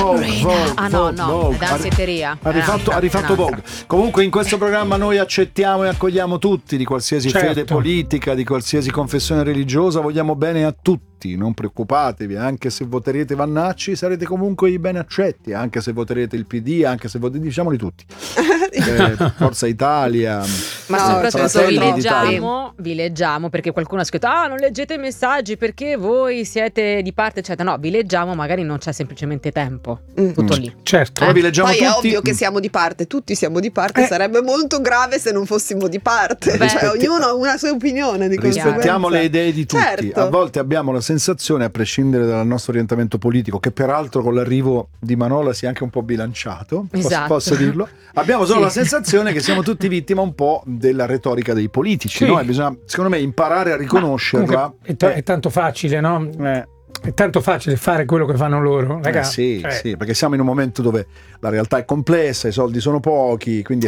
Vogue. Danzetteria. Ha rifatto Vogue. Comunque in questo programma noi accettiamo e accogliamo tutti, di qualsiasi fede politica, di qualsiasi confessione religiosa, vogliamo bene a tutti, non preoccupatevi, anche se voterete Vannacci sarete comunque ben accetti, anche se voterete il PD, anche se diciamoli tutti. Forza Italia. Ma soprattutto vi leggiamo perché qualcuno ha scritto non leggete i messaggi perché voi siete di parte eccetera. No, vi leggiamo, magari non c'è semplicemente tempo. Tutto lì. Certo. Vi leggiamo poi tutti. È ovvio che siamo di parte, tutti siamo di parte, sarebbe molto grave se non fossimo di parte. Cioè, ognuno ha una sua opinione, di rispettiamo le idee di tutti. Certo. A volte abbiamo la sensazione, a prescindere dal nostro orientamento politico, che peraltro con l'arrivo di Manola si è anche un po' bilanciato, posso dirlo. Abbiamo solo la sensazione che siamo tutti vittima un po' della retorica dei politici, no? E bisogna, secondo me, imparare a riconoscerla. È tanto facile, no? È tanto facile fare quello che fanno loro, ragazzi. Sì, perché siamo in un momento dove la realtà è complessa, i soldi sono pochi, quindi è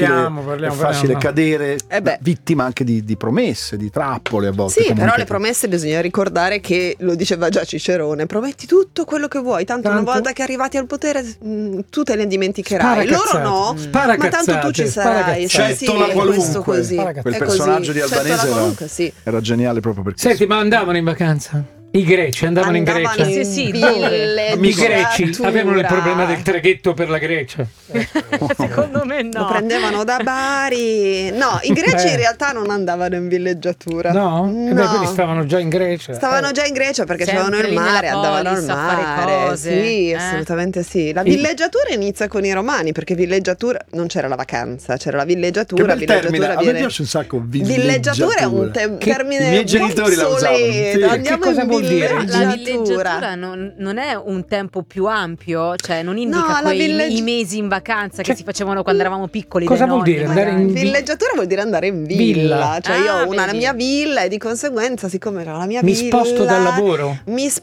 facile cadere vittima anche di promesse, di trappole a volte. Sì, però le promesse bisogna ricordare che, lo diceva già Cicerone, prometti tutto quello che vuoi, tanto una volta che arrivati al potere tu te ne dimenticherai. Loro no, ma tanto tu ci sarai. Cettola qualunque. Così. Quel personaggio di Albanese era geniale proprio per questo. Senti, ma andavano in vacanza? I greci andavano in Grecia? Sì, I greci avevano il problema del traghetto per la Grecia. Secondo me no. Lo prendevano da Bari. No, i greci in realtà non andavano in villeggiatura. No? Quindi stavano già in Grecia. Stavano già in Grecia perché c'erano il mare, andavano al mare. Sì, assolutamente sì. La villeggiatura inizia con i romani, perché villeggiatura non c'era la vacanza, c'era la villeggiatura. A me piace un sacco villeggiatura è un termine i miei genitori la usavano. Andiamo cosa vuol dire? La villeggiatura non è un tempo più ampio, cioè non indica i mesi in vacanza che si facevano quando eravamo piccoli. Cosa vuol dire andare in villeggiatura? Vuol dire andare in villa. Cioè io ho la mia villa e di conseguenza, siccome era la mia villa, mi sposto dal lavoro,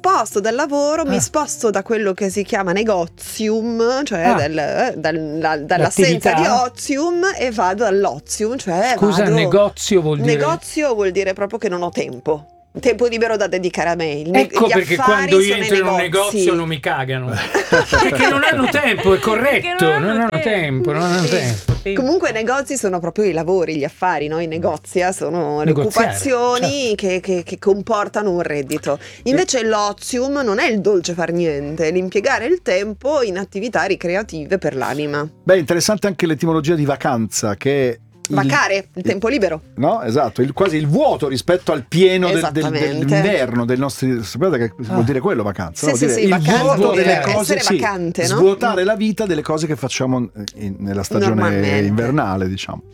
mi sposto da quello che si chiama negozium, cioè dall'assenza di ozium, e vado all'ozium, cioè negozio vuol dire? Negozio vuol dire proprio che non ho tempo libero da dedicare a me. Ecco perché quando io entro in un negozio non mi cagano perché non hanno tempo, è corretto, non hanno tempo. Comunque i negozi sono proprio i lavori, gli affari, no? I negozia sono le occupazioni, certo, che comportano un reddito. Invece l'ozium non è il dolce far niente, è l'impiegare il tempo in attività ricreative per l'anima. Beh, interessante anche l'etimologia di vacanza, che è vacare, il tempo libero. No, esatto, quasi il vuoto rispetto al pieno dell'inverno del nostro. Sapete che vuol dire quello, vacanza? Sì, il vuoto delle cose, vacante, no? Svuotare la vita delle cose che facciamo nella stagione invernale, diciamo.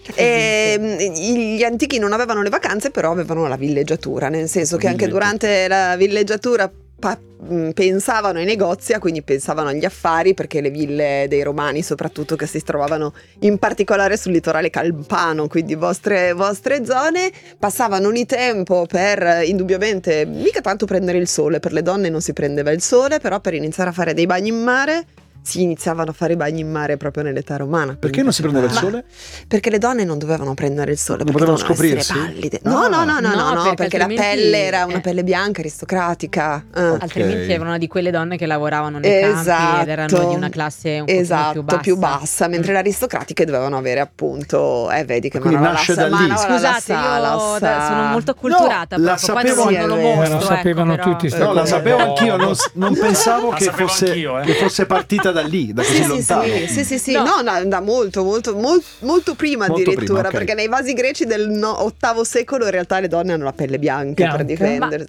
Gli antichi non avevano le vacanze, però avevano la villeggiatura, nel senso che anche durante la villeggiatura pensavano ai negozi, quindi pensavano agli affari, perché le ville dei romani soprattutto, che si trovavano in particolare sul litorale campano, quindi vostre zone, passavano lì tempo per indubbiamente mica tanto prendere il sole. Per le donne non si prendeva il sole, però per iniziare a fare dei bagni in mare si iniziavano a fare i bagni in mare proprio nell'età romana. Perché non si prendeva il sole? Perché le donne non dovevano prendere il sole, non potevano scoprirsi? Pallide. No, perché la pelle era una pelle bianca aristocratica. Altrimenti erano una di quelle donne che lavoravano nei campi ed erano di una classe un po' più bassa. Mentre le aristocratiche dovevano avere appunto vedi che nasce da lì. Scusate, io sono molto acculturata, la sapevo, lo sapevano tutti. No, la sapevo anch'io, non pensavo che fosse partita da lì, da così lontano. Sì. No, da molto prima addirittura, okay. Perché nei vasi greci del VIII secolo in realtà le donne hanno la pelle bianca per difendersi.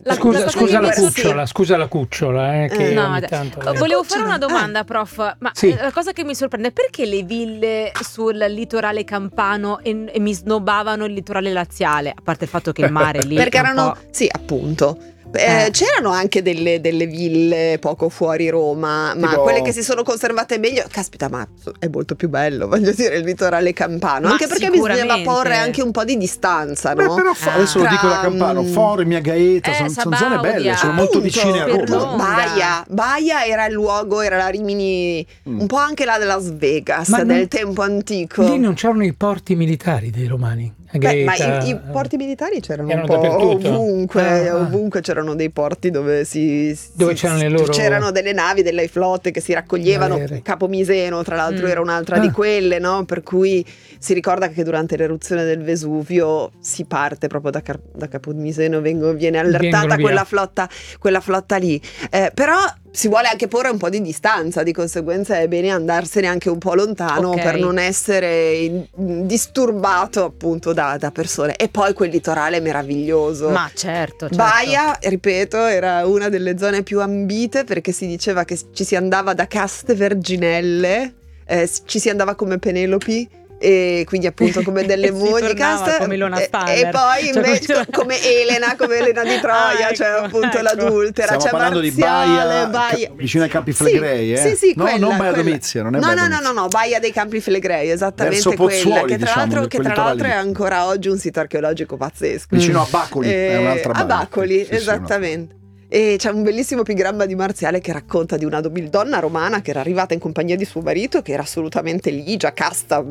Scusa la cucciola, che volevo fare una domanda, prof. Ma la cosa che mi sorprende è perché le ville sul litorale campano e mi snobbavano il litorale laziale, a parte il fatto che il mare lì perché erano appunto. C'erano anche delle ville poco fuori Roma, ma quelle che si sono conservate meglio, caspita, ma è molto più bello, voglio dire, il litorale campano, anche perché bisognava porre anche un po' di distanza, no? Però adesso lo dico da campano, Formia, Gaeta, sono zone belle, sono molto vicine a Roma. Baia era il luogo, era la Rimini, un po' anche la Las Vegas del tempo antico. Lì non c'erano i porti militari dei romani? Greta. Ma i porti militari c'erano un po' dappertutto. ovunque c'erano dei porti dove c'erano le loro... c'erano delle navi, delle flotte che si raccoglievano. Capo Miseno, tra l'altro, era un'altra di quelle, no? Per cui si ricorda che durante l'eruzione del Vesuvio si parte proprio da Capo Miseno, viene allertata quella flotta lì. Però si vuole anche porre un po' di distanza, di conseguenza è bene andarsene anche un po' lontano per non essere disturbato appunto da persone. E poi quel litorale meraviglioso. Ma certo. Baia, ripeto, era una delle zone più ambite perché si diceva che ci si andava da caste verginelle, ci si andava come Penelopi, e quindi appunto come delle mogli caste, come e poi invece come Elena di Troia, cioè appunto l'adultera. Stiamo parlando di Baia vicino ai Campi Flegrei, sì, no, non Baia Domizia, non è Baia Domizia. No, Baia dei Campi Flegrei, esattamente quella che tra l'altro è ancora oggi un sito archeologico pazzesco, vicino a Bacoli, è un'altra Baia. A Bacoli, esattamente. E c'è un bellissimo epigramma di Marziale che racconta di una nobildonna romana che era arrivata in compagnia di suo marito, che era assolutamente ligia, casta,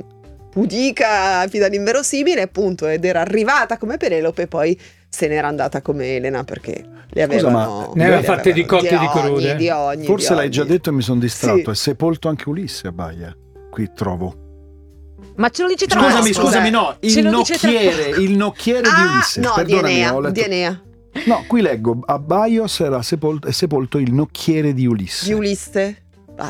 pudica fino all'inverosimile, appunto, ed era arrivata come Penelope, poi se n'era andata come Elena perché le avevano ne aveva fatte di cotte e di crude. Forse l'hai già detto e mi sono distratto. È sepolto anche Ulisse a Baia, qui trovo. Ma ce lo dice tra l'altro? Scusami, no, il nocchiere di Ulisse. No, di Enea. No, qui leggo, a Baios è sepolto il nocchiere di Ulisse. Di Ulisse?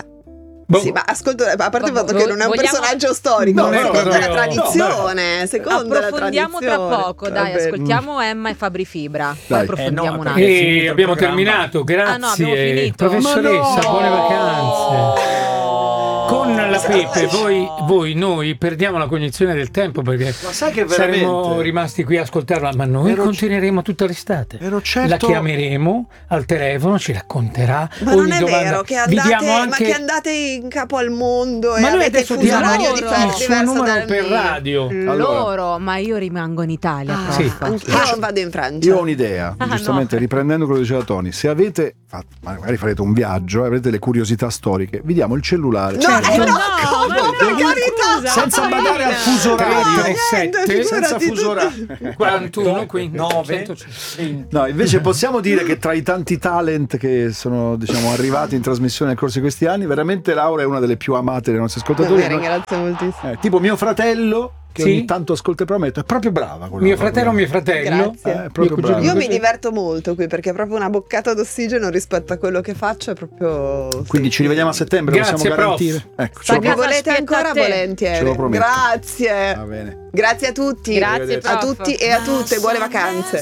Sì, ma ascolta, a parte il fatto che non è un personaggio storico, secondo la tradizione. Approfondiamo tra poco, dai, ascoltiamo Emma e Fabri Fibra. Poi approfondiamo un attimo. Abbiamo terminato, grazie. Abbiamo finito. Professoressa, buone vacanze. Con la Pepe, noi perdiamo la cognizione del tempo perché saremo rimasti qui a ascoltarla, ma noi continueremo tutta l'estate. La chiameremo al telefono, ci racconterà. Ma non è vero che andate in capo al mondo e avete fuso orario il suo numero per radio. Loro, ma io rimango in Italia. Io vado in Francia. Io ho un'idea, giustamente riprendendo quello che diceva Tony. Se avete, magari farete un viaggio, avrete le curiosità storiche, vi diamo il cellulare. Senza badare al fuso orario, senza fuso orario. 41, 9. No, invece possiamo dire che tra i tanti talent che sono, diciamo, arrivati in trasmissione nel corso di questi anni, veramente Laura è una delle più amate dei nostri ascoltatori. Ringrazio moltissimo. Tipo mio fratello, che ogni tanto ascolta il programma, è proprio brava. Mio fratello. Grazie. Io mi diverto molto qui perché è proprio una boccata d'ossigeno rispetto a quello che faccio, è proprio. Quindi ci rivediamo a settembre, possiamo garantire. Ecco, se mi volete ancora, volentieri. Ce lo prometto. Grazie. Va bene. Grazie a tutti. Grazie a tutti e a tutte, buone vacanze.